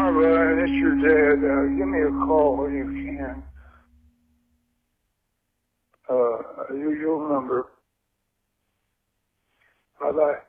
Barbara, and it's your dad. Give me a call when you can. Usual number. Bye-bye.